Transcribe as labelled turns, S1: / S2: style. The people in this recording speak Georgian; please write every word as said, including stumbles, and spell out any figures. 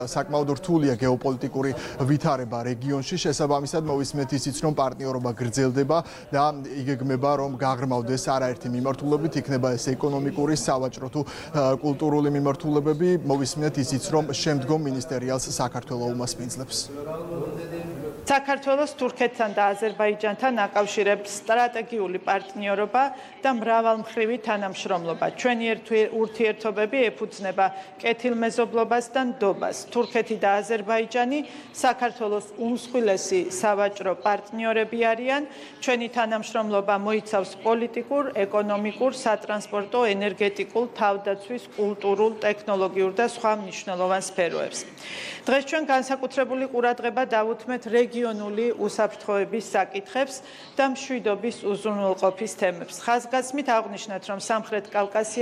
S1: საკმაოდ რთულია გეოპოლიტიკური ვითარება რეგიონში, შესაბამისად მოვისმენთ ისიც, რომ პარტნიორობა გრძელდება და იგეგმება, რომ გაღრმავდეს არაერთი მიმართულებით, იქნება ეს ეკონომიკური, სავაჭრო თუ კულტურული მიმართულებები, მოვისმენთ ისიც, რომ შემდგომ მინისტერიალს საქართველოს უმასპინძლებს.
S2: საქართველოს თურქეთთან და აზერბაიჯანთან აკავშირებს სტრატეგიული პარტნიორობა და მრავალმხრივი თანამშრომლობა. ჩვენი ურთიერთობები ეფუძნება კეთილმეზობლობას და ნდობას. თურქეთი და აზერბაიჯანი საქართველოს უმსხვილესი სავაჭრო პარტნიორები არიან. ჩვენი თანამშრომლობა მოიცავს პოლიტიკურ, ეკონომიკურ, სატრანსპორტო, ენერგეტიკულ, თავდაცვის, კულტურულ, ტექნოლოგიურ და სხვა მნიშვნელოვან სფეროებს. დღეს ჩვენ განსაკუთრებული ყურადღება დავუთმეთ რეგიონული უსაფრთხოების საკითხებს და მშვიდობის უზრუნველყოფის თემებს. ხაზგასმით აღვნიშნეთ, რომ სამხრეთ კავკასია